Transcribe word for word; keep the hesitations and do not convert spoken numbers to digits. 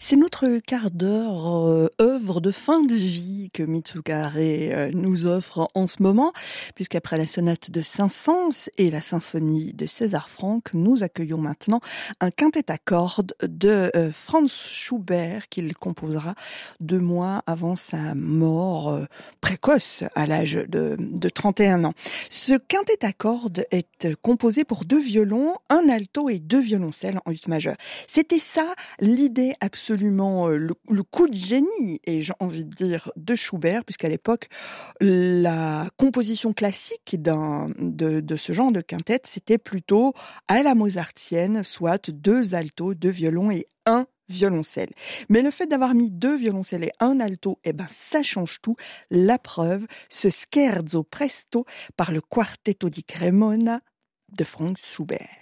C'est notre quart d'heure euh, œuvre de fin de vie que Mitsukare euh, nous offre en ce moment, puisqu'après la sonate de Saint-Saëns et la symphonie de César Franck, nous accueillons maintenant un quintet à cordes de euh, Franz Schubert qu'il composera deux mois avant sa mort euh, précoce à l'âge de, de trente et un ans. Ce quintet à cordes est composé pour deux violons, un alto et deux violoncelles en ut majeur. C'était ça l'idée absolument, euh, le, le coup de génie, et j'ai envie de dire de Schubert, puisqu'à l'époque, la composition classique d'un, de, de ce genre de quintet, c'était plutôt à la mozartienne, soit deux altos, deux violons et un violoncelle. Mais le fait d'avoir mis deux violoncelles et un alto, eh ben, ça change tout. La preuve, ce scherzo presto par le Quartetto di Cremona de Franz Schubert.